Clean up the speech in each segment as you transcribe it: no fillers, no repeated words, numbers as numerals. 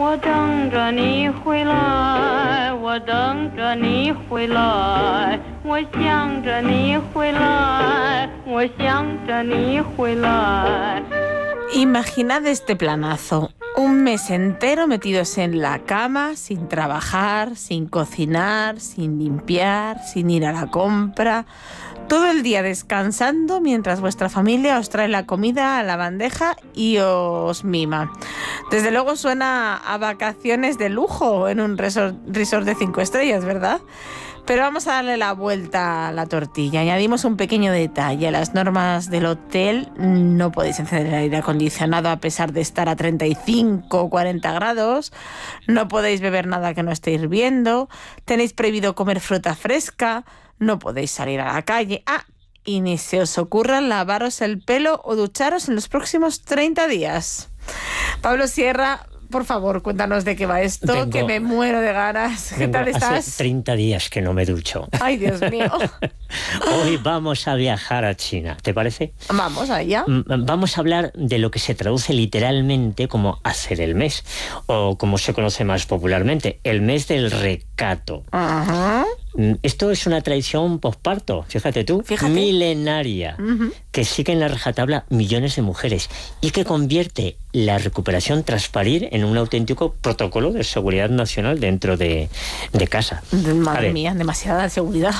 我等着你回来，我等着你回来，我想着你回来，我想着你回来。 Imaginad este planazo, un mes entero metidos en la cama, sin trabajar, sin cocinar, sin limpiar, sin ir a la compra, todo el día descansando mientras vuestra familia os trae la comida a la bandeja y os mima. Desde luego suena a vacaciones de lujo en un resort de 5 estrellas, ¿verdad? Pero vamos a darle la vuelta a la tortilla. Añadimos un pequeño detalle. A las normas del hotel no podéis encender el aire acondicionado a pesar de estar a 35 o 40 grados. No podéis beber nada que no esté hirviendo. Tenéis prohibido comer fruta fresca. No podéis salir a la calle. Y ni se os ocurra lavaros el pelo o ducharos en los próximos 30 días. Pablo Sierra, por favor, cuéntanos de qué va esto, que me muero de ganas. ¿Qué tal estás? Hace 30 días que no me ducho. Ay, Dios mío. Hoy vamos a viajar a China, ¿te parece? Vamos allá. Vamos a hablar de lo que se traduce literalmente como hacer el mes, o como se conoce más popularmente, el mes del recato. Ajá. Esto es una tradición posparto, fíjate tú, milenaria, que sigue en la rajatabla millones de mujeres y que convierte la recuperación tras parir en un auténtico protocolo de seguridad nacional dentro de casa. Madre mía, demasiada seguridad.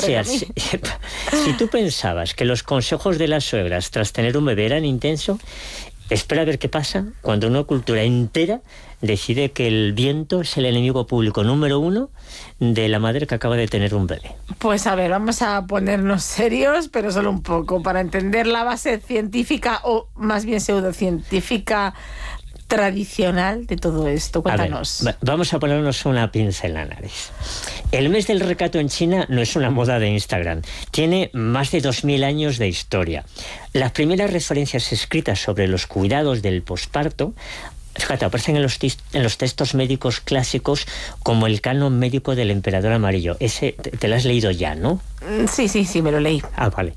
Si tú pensabas que los consejos de las suegras tras tener un bebé eran intensos, espera a ver qué pasa cuando una cultura entera decide que el viento es el enemigo público número 1 de la madre que acaba de tener un bebé. Pues a ver, vamos a ponernos serios, pero solo un poco, para entender la base científica, o más bien pseudocientífica, tradicional de todo esto. Cuéntanos. A ver, vamos a ponernos una pinza en la nariz. El mes del recato en China no es una moda de Instagram. Tiene más de 2000 años de historia. Las primeras referencias escritas sobre los cuidados del posparto, fíjate, aparecen en los textos médicos clásicos como el canon médico del emperador amarillo. Ese te lo has leído ya, ¿no? Sí, me lo leí. Vale.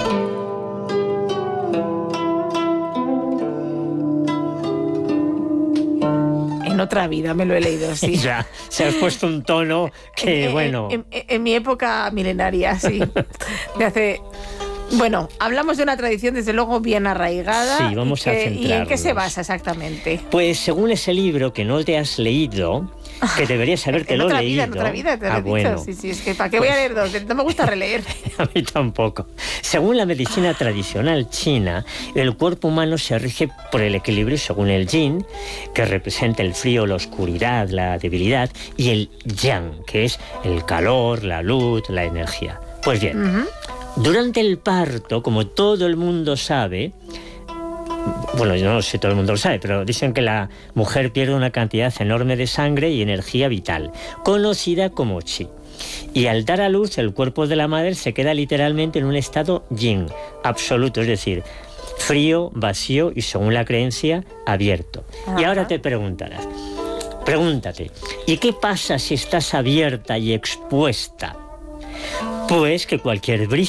En otra vida me lo he leído, sí. Ya, se has puesto un tono que, bueno... En mi época milenaria, sí. De hace... Bueno, hablamos de una tradición desde luego bien arraigada. Sí, vamos a centrarnos. ¿Y en qué se basa exactamente? Pues según ese libro que no te has leído, que deberías habértelo leído. En otra vida te lo he dicho. Bueno. Sí, es que ¿para qué voy a leer dos? No me gusta releer. A mí tampoco. Según la medicina tradicional china, el cuerpo humano se rige por el equilibrio según el yin, que representa el frío, la oscuridad, la debilidad, y el yang, que es el calor, la luz, la energía. Pues bien, durante el parto, como todo el mundo sabe, bueno, yo no sé si todo el mundo lo sabe, pero dicen que la mujer pierde una cantidad enorme de sangre y energía vital, conocida como chi. Y al dar a luz, el cuerpo de la madre se queda literalmente en un estado yin, absoluto, es decir, frío, vacío y, según la creencia, abierto. Y ahora te preguntarás, pregúntate, ¿y qué pasa si estás abierta y expuesta? Pues que cualquier brisa